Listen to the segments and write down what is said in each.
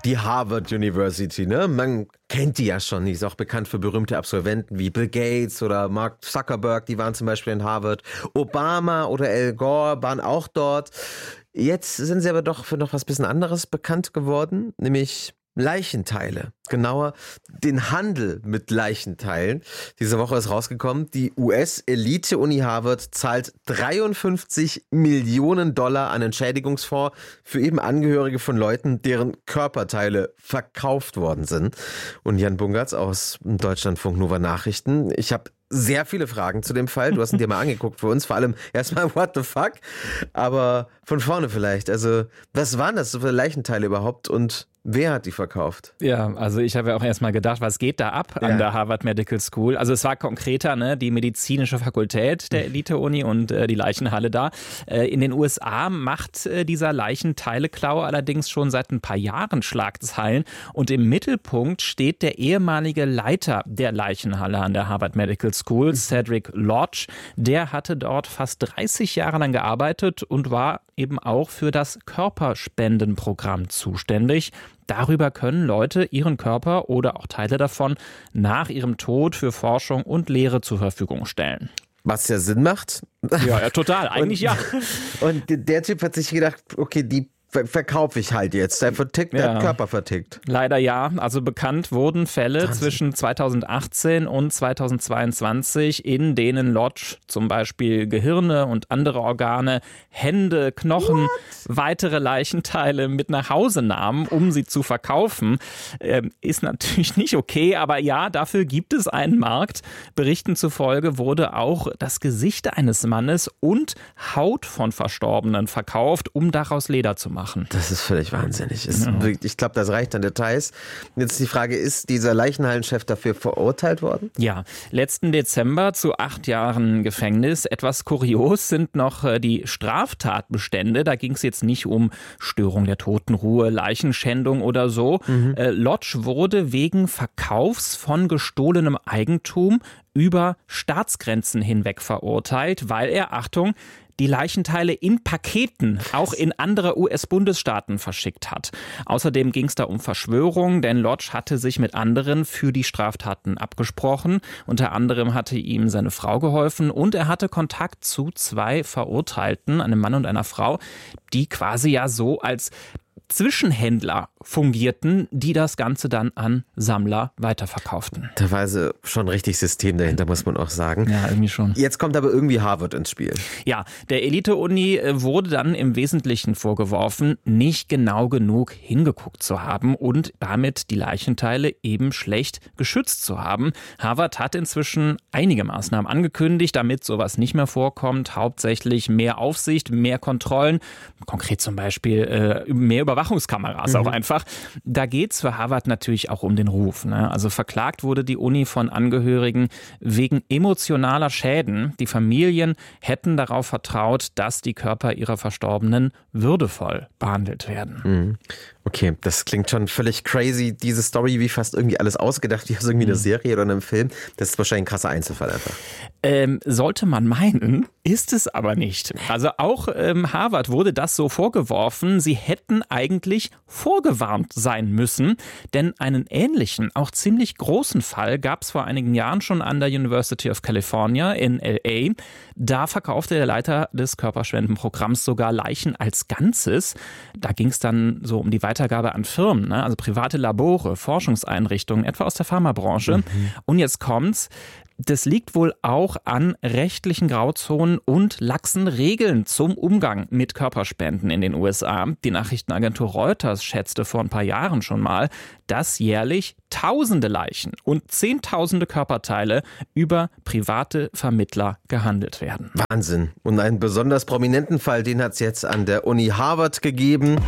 Die Harvard University, ne? Man kennt die ja schon. Die ist auch bekannt für berühmte Absolventen wie Bill Gates oder Mark Zuckerberg. Die waren zum Beispiel in Harvard. Obama oder Al Gore waren auch dort. Jetzt sind sie aber doch für noch was bisschen anderes bekannt geworden, nämlich Leichenteile. Genauer den Handel mit Leichenteilen. Diese Woche ist rausgekommen, die US-Elite-Uni Harvard zahlt $53 Millionen an Entschädigungsfonds für eben Angehörige von Leuten, deren Körperteile verkauft worden sind. Und Jan Bungartz aus Deutschlandfunk Nova Nachrichten. Ich habe sehr viele Fragen zu dem Fall. Du hast ihn dir mal angeguckt für uns. Vor allem erstmal, what the fuck? Aber von vorne vielleicht. Also, was waren das für Leichenteile überhaupt und wer hat die verkauft? Ja, also ich habe ja auch erstmal gedacht, was geht da ab an der Harvard Medical School? Also es war konkreter, ne, die medizinische Fakultät der Elite-Uni und die Leichenhalle da. In den USA macht dieser Leichenteileklau allerdings schon seit ein paar Jahren Schlagzeilen. Und im Mittelpunkt steht der ehemalige Leiter der Leichenhalle an der Harvard Medical School, Cedric Lodge. Der hatte dort fast 30 Jahre lang gearbeitet und war eben auch für das Körperspendenprogramm zuständig. Darüber können Leute ihren Körper oder auch Teile davon nach ihrem Tod für Forschung und Lehre zur Verfügung stellen. Was ja Sinn macht. Ja, total. Eigentlich ja. Und der Typ hat sich gedacht, okay, die verkaufe ich halt jetzt. Der vertickt, der Körper vertickt. Leider ja. Also bekannt wurden Fälle zwischen 2018 und 2022, in denen Lodge zum Beispiel Gehirne und andere Organe, Hände, Knochen, weitere Leichenteile mit nach Hause nahm, um sie zu verkaufen. Ist natürlich nicht okay, aber ja, dafür gibt es einen Markt. Berichten zufolge wurde auch das Gesicht eines Mannes und Haut von Verstorbenen verkauft, um daraus Leder zu machen. Das ist völlig wahnsinnig. Ich glaube, das reicht an Details. Jetzt die Frage, ist dieser Leichenhallenchef dafür verurteilt worden? Ja, letzten Dezember zu 8 Jahren Gefängnis. Etwas kurios sind noch die Straftatbestände. Da ging es jetzt nicht um Störung der Totenruhe, Leichenschändung oder so. Lodge wurde wegen Verkaufs von gestohlenem Eigentum über Staatsgrenzen hinweg verurteilt, weil er, Achtung, die Leichenteile in Paketen auch in andere US-Bundesstaaten verschickt hat. Außerdem ging es da um Verschwörung, denn Lodge hatte sich mit anderen für die Straftaten abgesprochen. Unter anderem hatte ihm seine Frau geholfen und er hatte Kontakt zu 2 Verurteilten, einem Mann und einer Frau, die quasi ja so als Zwischenhändler fungierten, die das Ganze dann an Sammler weiterverkauften. Da war also schon richtig System dahinter, muss man auch sagen. Ja, irgendwie schon. Jetzt kommt aber irgendwie Harvard ins Spiel. Ja, der Elite-Uni wurde dann im Wesentlichen vorgeworfen, nicht genau genug hingeguckt zu haben und damit die Leichenteile eben schlecht geschützt zu haben. Harvard hat inzwischen einige Maßnahmen angekündigt, damit sowas nicht mehr vorkommt. Hauptsächlich mehr Aufsicht, mehr Kontrollen, konkret zum Beispiel mehr Überwachungskameras auch einfach. Da geht's für Harvard natürlich auch um den Ruf, ne? Also verklagt wurde die Uni von Angehörigen wegen emotionaler Schäden. Die Familien hätten darauf vertraut, dass die Körper ihrer Verstorbenen würdevoll behandelt werden. Okay, das klingt schon völlig crazy, diese Story, wie fast irgendwie alles ausgedacht, wie aus irgendwie einer Serie oder einem Film. Das ist wahrscheinlich ein krasser Einzelfall einfach. Sollte man meinen, ist es aber nicht. Also auch Harvard wurde das so vorgeworfen, sie hätten eigentlich vorgewarnt sein müssen, denn einen ähnlichen, auch ziemlich großen Fall gab es vor einigen Jahren schon an der University of California in LA. Da verkaufte der Leiter des Körperspendenprogramms sogar Leichen als Ganzes. Da ging es dann so um die Weitergabe an Firmen, ne? Also private Labore, Forschungseinrichtungen, etwa aus der Pharmabranche. Und jetzt kommt's. Das liegt wohl auch an rechtlichen Grauzonen und laxen Regeln zum Umgang mit Körperspenden in den USA. Die Nachrichtenagentur Reuters schätzte vor ein paar Jahren schon mal, dass jährlich Tausende Leichen und Zehntausende Körperteile über private Vermittler gehandelt werden. Wahnsinn. Und einen besonders prominenten Fall, den hat es jetzt an der Uni Harvard gegeben.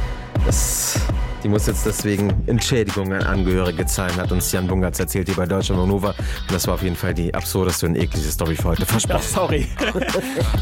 Die muss jetzt deswegen Entschädigungen an Angehörige zahlen, hat uns Jan Bungartz erzählt hier bei Deutschlandfunk Nova. Und das war auf jeden Fall die absurdeste und ekligste Story für heute. Versprochen. Ja, sorry.